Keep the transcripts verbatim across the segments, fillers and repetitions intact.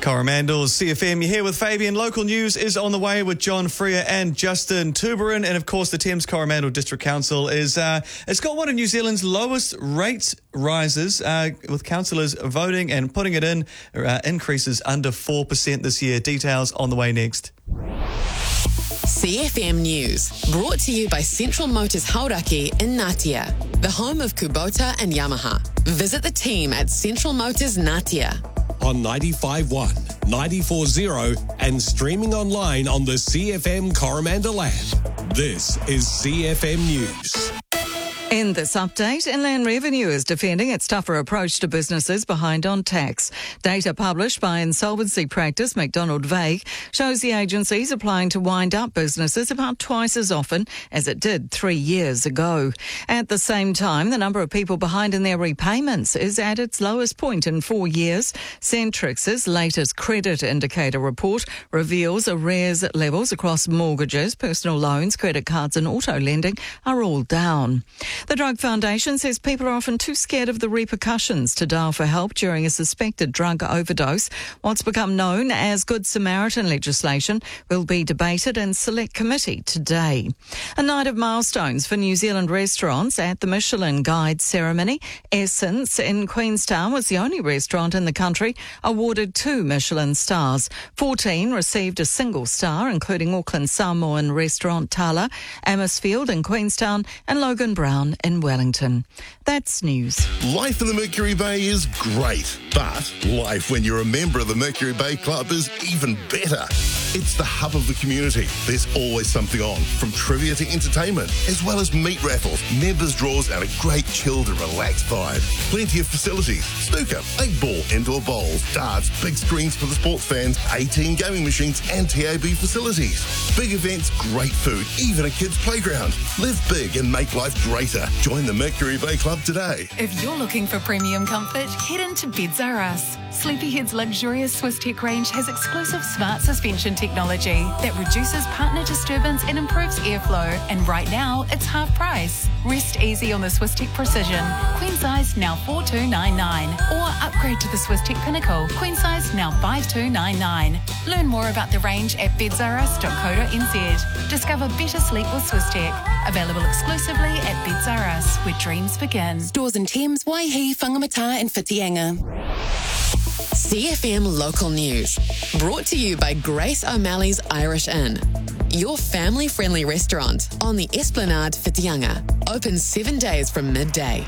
Coromandel, C F M, you're here with Fabian. Local news is on the way with John Freer and Justin Tuberin. And of course, the Thames Coromandel District Council is, uh, it's got one of New Zealand's lowest rate rises, uh, with councillors voting and putting it in, uh, increases under four percent this year. Details on the way next. C F M News, brought to you by Central Motors Hauraki in Ngatea, the home of Kubota and Yamaha. Visit the team at Central Motors Ngatea. On ninety-five point one, ninety-four point zero and streaming online on the C F M Coromandel app. This is C F M News. In this update, Inland Revenue is defending its tougher approach to businesses behind on tax. Data published by insolvency practice McDonald Vague shows the agency is applying to wind up businesses about twice as often as it did three years ago. At the same time, the number of people behind in their repayments is at its lowest point in four years. Centrix's latest credit indicator report reveals arrears levels across mortgages, personal loans, credit cards and auto lending are all down. The Drug Foundation says people are often too scared of the repercussions to dial for help during a suspected drug overdose. What's become known as Good Samaritan legislation will be debated in Select Committee today. A night of milestones for New Zealand restaurants at the Michelin Guide ceremony. Essence in Queenstown was the only restaurant in the country awarded two Michelin stars. fourteen received a single star, including Auckland Samoan restaurant Tala, Amersfield in Queenstown and Logan Brown in Wellington. That's news. Life in the Mercury Bay is great, but life when you're a member of the Mercury Bay Club is even better. It's the hub of the community. There's always something on, from trivia to entertainment, as well as meat raffles, members draws, and a great chilled and relaxed vibe. Plenty of facilities: snooker, eight ball, indoor bowls, darts, big screens for the sports fans, eighteen gaming machines, and T A B facilities. Big events, great food, even a kids' playground. Live big and make life greater. Join the Mercury Bay Club today. If you're looking for premium comfort, head into Beds R Us. Sleepyhead's luxurious Swiss Tech range has exclusive smart suspension technology that reduces partner disturbance and improves airflow. And right now, it's half price. Rest easy on the Swiss Tech Precision. Queen size now four two nine nine. Or upgrade to the Swiss Tech Pinnacle. Queen size now five two nine nine. Learn more about the range at beds r us dot co dot n z. Discover better sleep with Swiss Tech. Available exclusively at Beds R Us, where dreams begin. Stores in Thames, Waihi, Whangamata and Whitianga. C F M Local News, brought to you by Grace O'Malley's Irish Inn, your family-friendly restaurant on the Esplanade, Whitianga. Open seven days from midday.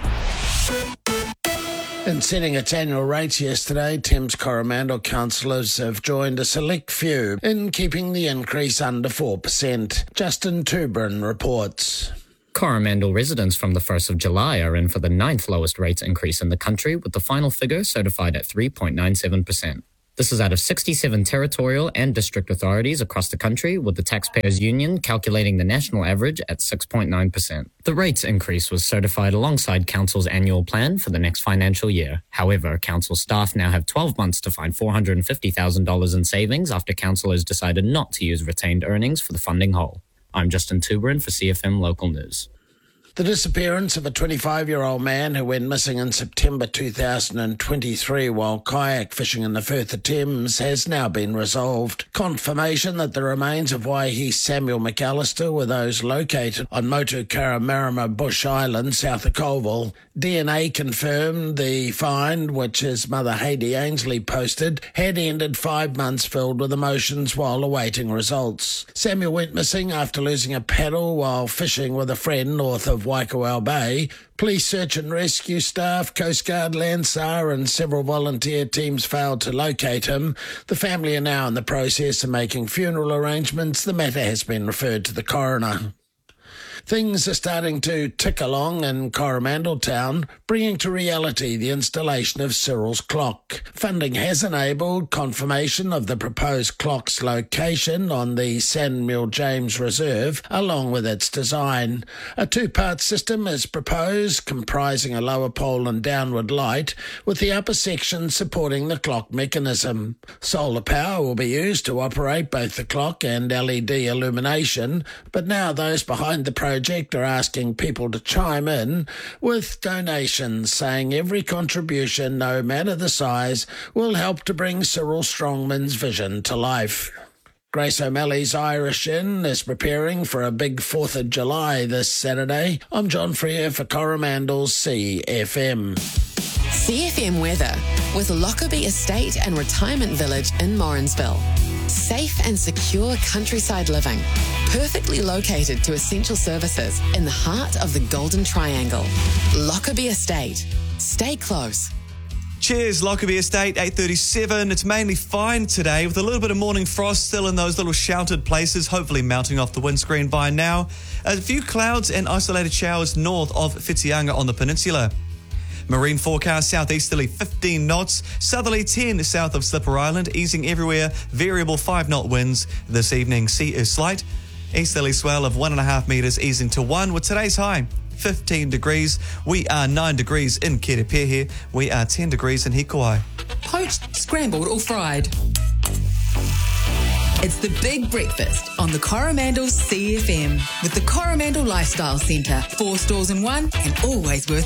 In setting its annual rates yesterday, Thames Coromandel councillors have joined a select few in keeping the increase under four percent. Justin Tuberin reports. Coromandel residents from the first of July are in for the ninth lowest rates increase in the country, with the final figure certified at three point nine seven percent. This is out of sixty-seven territorial and district authorities across the country, with the Taxpayers Union calculating the national average at six point nine percent. The rates increase was certified alongside Council's annual plan for the next financial year. However, Council staff now have twelve months to find four hundred fifty thousand dollars in savings after councillors decided not to use retained earnings for the funding hole. I'm Justin Tuberin for C F M Local News. The disappearance of a twenty-five-year-old man who went missing in September two thousand twenty-three while kayak fishing in the Firth of Thames has now been resolved. Confirmation that the remains of Waihi Samuel McAllister were those located on Motu Karamarama Bush Island, south of Colville. D N A confirmed the find, which his mother Heidi Ainsley posted, had ended five months filled with emotions while awaiting results. Samuel went missing after losing a paddle while fishing with a friend north of Waikowal Bay. Police search and rescue staff, Coast Guard, Landsar and several volunteer teams failed to locate him. The family are now in the process of making funeral arrangements. The matter has been referred to the coroner. Things are starting to tick along in Coromandel Town, bringing to reality the installation of Cyril's clock. Funding has enabled confirmation of the proposed clock's location on the Samuel James Reserve, along with its design. A two-part system is proposed, comprising a lower pole and downward light, with the upper section supporting the clock mechanism. Solar power will be used to operate both the clock and L E D illumination, but now those behind the project project are asking people to chime in with donations, saying every contribution, no matter the size, will help to bring Cyril Strongman's vision to life. Grace O'Malley's Irish Inn is preparing for a big fourth of July this Saturday. I'm John Freer for Coromandel's C F M. C F M weather with Lockerbie Estate and Retirement Village in Morrinsville. Safe and secure countryside living, perfectly located to essential services in the heart of the Golden Triangle. Lockerbie Estate. Stay close. Cheers, Lockerbie Estate, eight thirty-seven. It's mainly fine today with a little bit of morning frost still in those little sheltered places, hopefully melting off the windscreen by now. A few clouds and isolated showers north of Whitianga on the peninsula. Marine forecast, southeasterly fifteen knots, southerly ten south of Slipper Island, easing everywhere, variable five knot winds. This evening, sea is slight. Easterly swell of one and a half metres, easing to one, with today's high fifteen degrees. We are nine degrees in Kerepehe. We are ten degrees in Hikuai. Poached, scrambled or fried. It's the big breakfast on the Coromandel C F M with the Coromandel Lifestyle Centre. Four stores in one and always worth